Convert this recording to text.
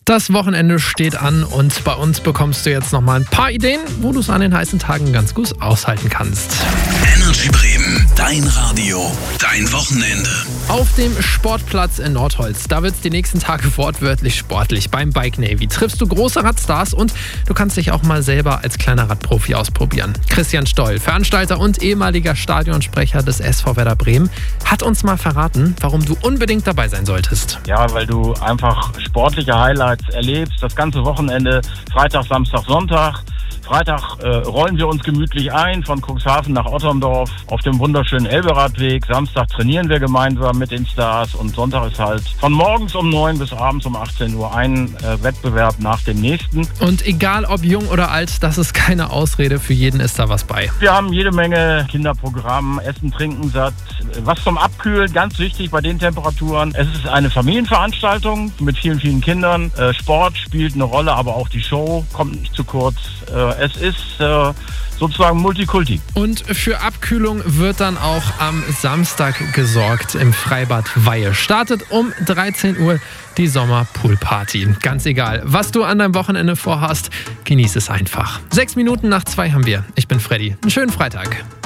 Das Wochenende steht an und bei uns bekommst du jetzt nochmal ein paar Ideen, wo du es an den heißen Tagen ganz gut aushalten kannst. Energy Bremen, dein Radio, dein Wochenende. Auf dem Sportplatz in Nordholz, da wird es die nächsten Tage wortwörtlich sportlich. Beim Bike Navy triffst du große Radstars und du kannst dich auch mal selber als kleiner Radprofi ausprobieren. Christian Stoll, Veranstalter und ehemaliger Stadionsprecher des SV Werder Bremen, hat uns mal verraten, warum du unbedingt dabei sein solltest. Ja, weil du einfach sportliche Highlights erlebst, das ganze Wochenende, Freitag, Samstag, Sonntag. Freitag rollen wir uns gemütlich ein von Cuxhaven nach Otterndorf auf dem wunderschönen Elberadweg. Samstag trainieren wir gemeinsam mit den Stars und Sonntag ist halt von morgens um 9 bis abends um 18 Uhr ein Wettbewerb nach dem nächsten. Und egal ob jung oder alt, das ist keine Ausrede, für jeden ist da was bei. Wir haben jede Menge Kinderprogramm, Essen, Trinken, satt, was zum Abkühlen, ganz wichtig bei den Temperaturen. Es ist eine Familienveranstaltung mit vielen, vielen Kindern. Sport spielt eine Rolle, aber auch die Show kommt nicht zu kurz. Es ist sozusagen Multikulti. Und für Abkühlung wird dann auch am Samstag gesorgt im Freibad Weihe. Startet um 13 Uhr die Sommerpoolparty. Ganz egal, was du an deinem Wochenende vorhast, genieß es einfach. 6 Minuten nach 2 haben wir. Ich bin Freddy. Einen schönen Freitag.